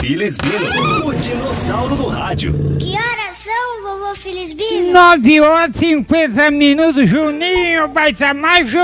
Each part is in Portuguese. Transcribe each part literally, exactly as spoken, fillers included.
Filisbino, o dinossauro do rádio. Que horas são, vovô Filisbino? Nove horas e cinquenta minutos, Juninho, baita macho.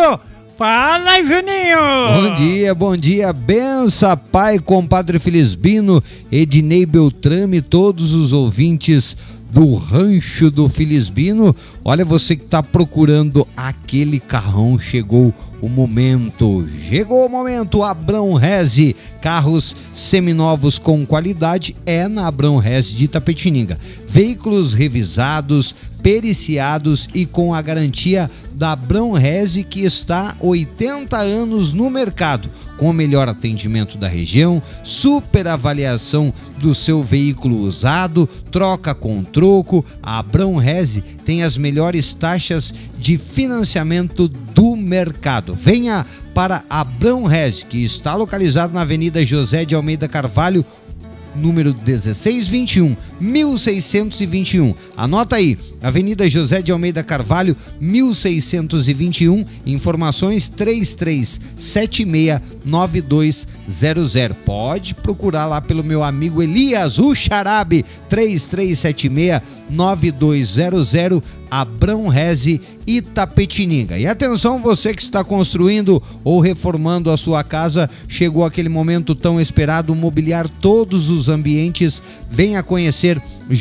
Fala, Juninho! Bom dia, bom dia, benção, pai, compadre Filisbino, Ednei Beltrame, todos os ouvintes do Rancho do Filisbino. Olha, você que está procurando aquele carrão, chegou o momento, chegou o momento. Abrão Reze, carros seminovos com qualidade é na Abrão Reze de Itapetininga. Veículos revisados, periciados e com a garantia da Abrão Reze, que está há oitenta anos no mercado, com o melhor atendimento da região, super avaliação do seu veículo usado, troca com troco. A Abrão Reze tem as melhores taxas de financiamento do mercado. Venha para a Abrão Reze, que está localizado na Avenida José de Almeida Carvalho, número dezesseis vinte e um, mil seiscentos e vinte e um. Anota aí, Avenida José de Almeida Carvalho, mil seiscentos e vinte e um. Informações três três sete seis nove dois zero zero. Pode procurar lá pelo meu amigo Elias, o Xarabe, três três sete seis nove dois zero zero, Abrão Reze, Itapetininga. E atenção, você que está construindo ou reformando a sua casa, chegou aquele momento tão esperado, mobiliar todos os ambientes. Venha conhecer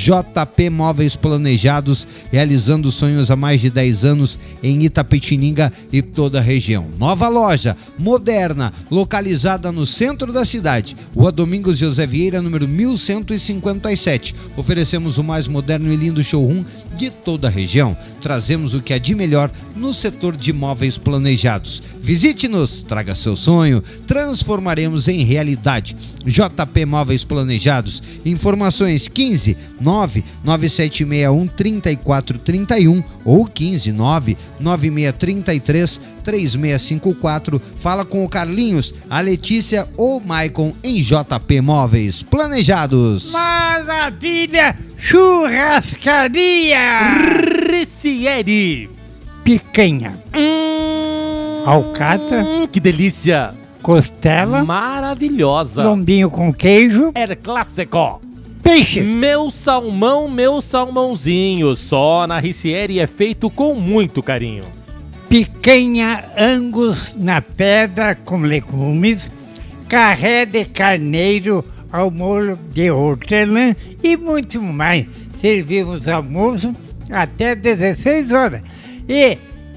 J P Móveis Planejados, realizando sonhos há mais de dez anos em Itapetininga e toda a região. Nova loja, moderna, localizada no centro da cidade, Rua Domingos José Vieira, número mil cento e cinquenta e sete. Oferecemos o mais moderno e lindo showroom de toda a região. Trazemos o que há de melhor no setor de móveis planejados. Visite-nos, traga seu sonho, transformaremos em realidade. J P Móveis Planejados. Informações quinze nove nove sete seis um três quatro três um ou quinze nove nove seis três três três seis cinco quatro. Fala com o Carlinhos, a Letícia ou o Maicon em J P Móveis Planejados. Maravilha! Churrascaria! Ricieri! Picanha, Hum, alcatra, que delícia! costela, Maravilhosa! lombinho com queijo, É clássico! peixes. Meu salmão, meu salmãozinho, só na Ricieri é feito com muito carinho. Picanha Angus na pedra com legumes, carré de carneiro ao molho de hortelã e muito mais. Servimos almoço até dezesseis horas. E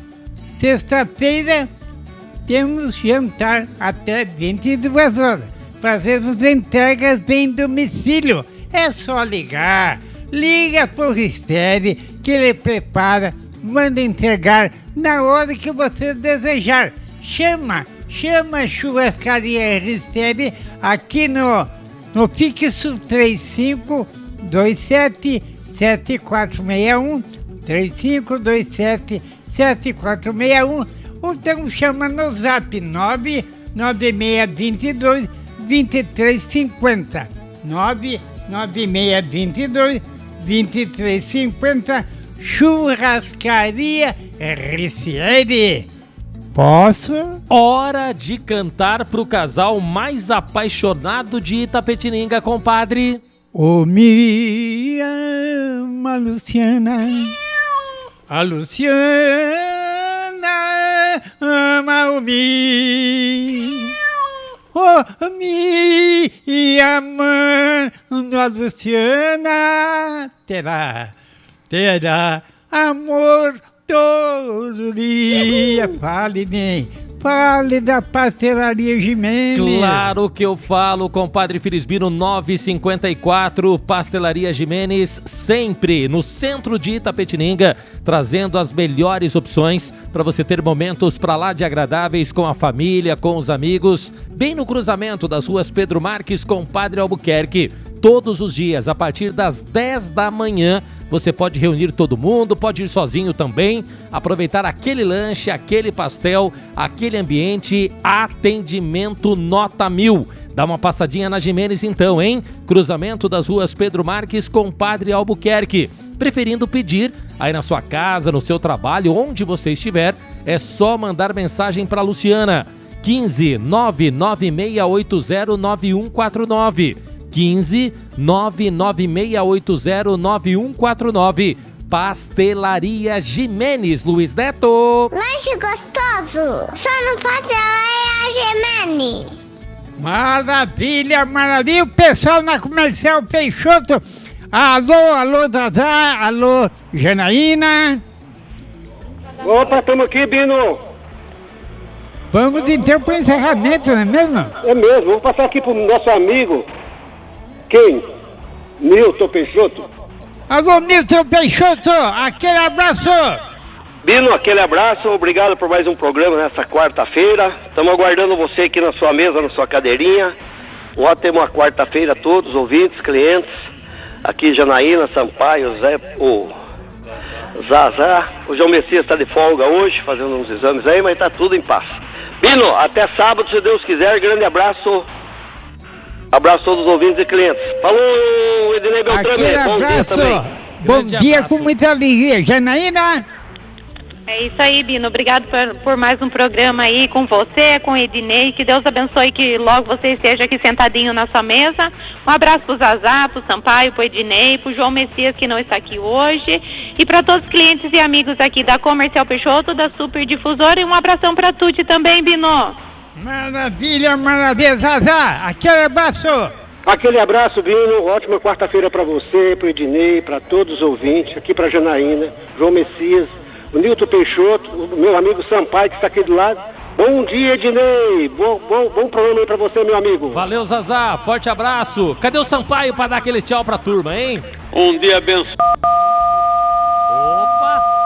sexta-feira temos jantar até vinte e duas horas. Fazemos entregas em domicílio. É só ligar. Liga pro Ricieri que ele prepara, manda entregar na hora que você desejar. Chama, chama a Churrascaria Ricieri aqui no, no fixo três cinco dois sete sete quatro seis um, três cinco dois sete sete quatro seis um, ou então chama no zap nove nove seis dois dois, dois três cinco zero, nove nove seis dois dois, dois três cinco zero. Churrascaria Ricieri. Posso? Hora de cantar pro casal mais apaixonado de Itapetininga, compadre. Ô, me ama, Luciana. A Luciana ama o mi. Ô, me amando a Luciana terá, terá amor todo dia. Fale, nem, fale da pastelaria Jimenez. Claro que eu falo, compadre Filisbino, nove cinquenta e quatro, Pastelaria Jimenez, sempre no centro de Itapetininga, trazendo as melhores opções para você ter momentos para lá de agradáveis com a família, com os amigos, bem no cruzamento das ruas Pedro Marques com Padre Albuquerque. Todos os dias, a partir das dez da manhã, você pode reunir todo mundo, pode ir sozinho também, aproveitar aquele lanche, aquele pastel, aquele ambiente, atendimento nota mil. Dá uma passadinha na Jimenez então, hein? Cruzamento das ruas Pedro Marques com Padre Albuquerque. Preferindo pedir, aí na sua casa, no seu trabalho, onde você estiver, é só mandar mensagem para Luciana. quinze nove nove seis oito zero nove um quatro nove. quinze nove nove seis oito zero nove um quatro nove. Pastelaria Jimenez, Luiz Neto. Lanche gostoso, só não pode é a Gemini. Maravilha, maravilha. O pessoal na Comercial Peixoto. Alô, alô, Dada, alô, Janaína. Opa, estamos aqui, Bino. Vamos então para o encerramento, não é mesmo? É mesmo, vamos passar aqui pro nosso amigo. Quem? Nilton Peixoto. Alô, Nilton Peixoto, aquele abraço. Bino, aquele abraço, obrigado por mais um programa nessa quarta-feira. Estamos aguardando você aqui na sua mesa, na sua cadeirinha. Ótima quarta-feira a todos, ouvintes, clientes. Aqui Janaína, Sampaio, Zé, o Zazá. O João Messias está de folga hoje, fazendo uns exames aí, mas está tudo em paz. Bino, até sábado, se Deus quiser. Grande abraço. Abraço a todos os ouvintes e clientes. Falou, Ednei Beltrame. Aquele Bom abraço. dia também. Bom Grande dia abraço. com muita alegria. Janaína. É isso aí, Bino. Obrigado por, por mais um programa aí com você, com o Ednei. Que Deus abençoe, que logo você esteja aqui sentadinho na sua mesa. Um abraço pro Zazá, pro Sampaio, pro Ednei, pro João Messias, que não está aqui hoje. E para todos os clientes e amigos aqui da Comercial Peixoto, da Super Difusora. E um abração pra Tuti também, Bino. Maravilha, maravilha, Zazá. Aquele abraço. Aquele abraço, Bino. Ótima quarta-feira para você, para o Ednei, para todos os ouvintes. Aqui para Janaína, João Messias, o Nilton Peixoto, o meu amigo Sampaio, que está aqui do lado. Bom dia, Ednei. Bom, bom, bom programa aí para você, meu amigo. Valeu, Zazá. Forte abraço. Cadê o Sampaio para dar aquele tchau pra turma, hein? Um dia abençoado. Opa!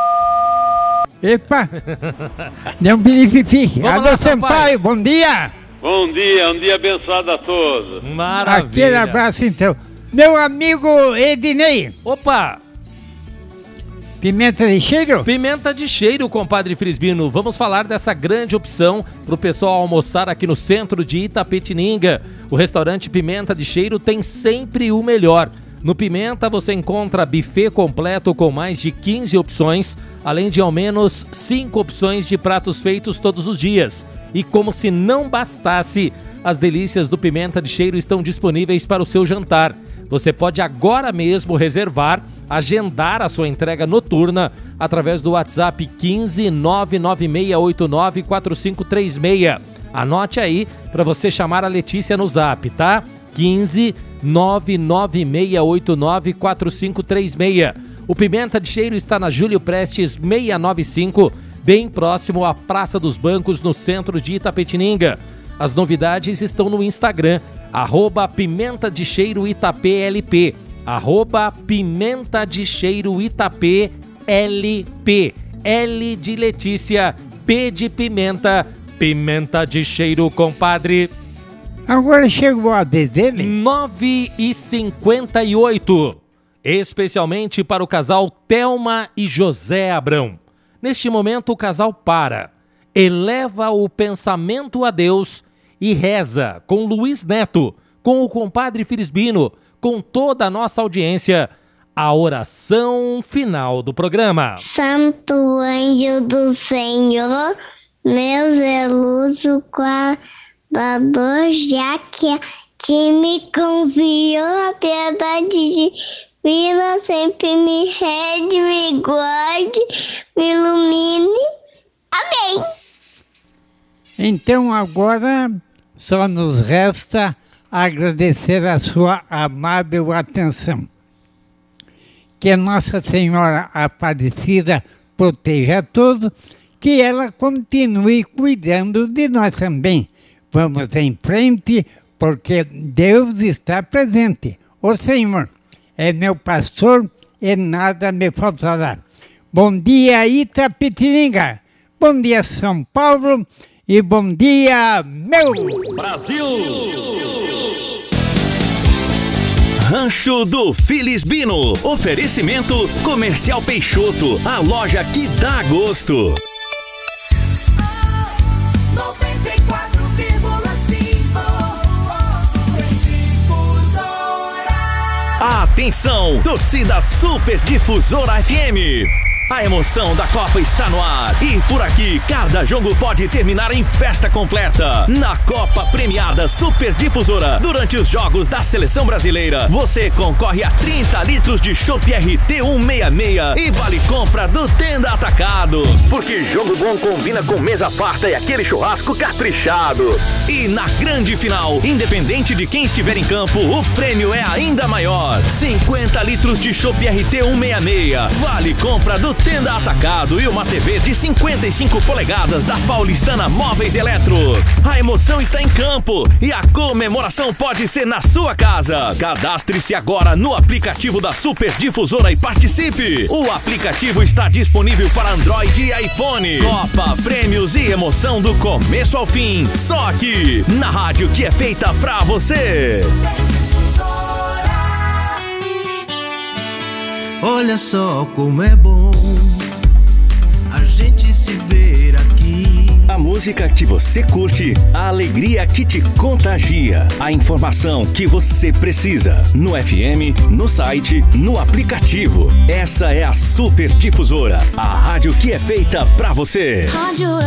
Epa. Deu um pirififi. Vamos Alô, lá, Sampaio, Sampaio. bom dia. Bom dia, um dia abençoado a todos. Maravilha. Aquele abraço então. Meu amigo Ednei. Opa! Pimenta de cheiro? Pimenta de cheiro, compadre Frisbino. Vamos falar dessa grande opção para o pessoal almoçar aqui no centro de Itapetininga. O restaurante Pimenta de Cheiro tem sempre o melhor. No Pimenta você encontra buffet completo com mais de quinze opções, além de ao menos cinco opções de pratos feitos todos os dias. E como se não bastasse, as delícias do Pimenta de Cheiro estão disponíveis para o seu jantar. Você pode agora mesmo reservar, agendar a sua entrega noturna através do WhatsApp quinze nove nove seis oito nove quatro cinco três seis. Anote aí para você chamar a Letícia no Zap, tá? quinze nove nove seis oito nove quatro cinco três seis. O Pimenta de Cheiro está na Júlio Prestes seiscentos e noventa e cinco, bem próximo à Praça dos Bancos, no centro de Itapetininga. As novidades estão no Instagram, arroba Pimenta de Cheiro Itapê L P, arroba Pimenta de Cheiro Itapê L P, L de Letícia, P de Pimenta, Pimenta de Cheiro, compadre. Agora chegou a vez dele. nove e cinquenta e oito, especialmente para o casal Thelma e José Abrão. Neste momento o casal para, eleva o pensamento a Deus e reza com Luiz Neto, com o compadre Frisbino, com toda a nossa audiência, a oração final do programa. Santo anjo do Senhor, meu zeloso guardador, já que a ti me confiou a piedade divina, sempre me rede, me guarde, me ilumine. Amém. Então agora só nos resta agradecer a sua amável atenção. Que Nossa Senhora Aparecida proteja a todos, que ela continue cuidando de nós também. Vamos em frente, porque Deus está presente. O Senhor é meu pastor e nada me faltará. Bom dia, Itapetininga. Bom dia, São Paulo. E bom dia, meu Brasil! Rancho do Filisbino. Oferecimento Comercial Peixoto, a loja que dá gosto. noventa e quatro vírgula cinco Super Difusora. Atenção, torcida Super Difusora F M. A emoção da Copa está no ar e por aqui cada jogo pode terminar em festa completa. Na Copa Premiada Super Difusora, durante os jogos da Seleção Brasileira, você concorre a trinta litros de chopp R T cento e sessenta e seis e vale compra do Tenda Atacado. Porque jogo bom combina com mesa farta e aquele churrasco caprichado. E na grande final, independente de quem estiver em campo, o prêmio é ainda maior. cinquenta litros de chopp R T cento e sessenta e seis. Vale compra do Tenda Atacado e uma T V de cinquenta e cinco polegadas da Paulistana Móveis e Eletro. A emoção está em campo e a comemoração pode ser na sua casa. Cadastre-se agora no aplicativo da Super Difusora e participe. O aplicativo está disponível para Android e iPhone. Copa, prêmios e emoção do começo ao fim. Só aqui, na rádio que é feita pra você. Olha só como é bom a gente se ver aqui. A música que você curte, a alegria que te contagia, a informação que você precisa. No F M, no site, no aplicativo. Essa é a Super Difusora, a rádio que é feita pra você. Rádio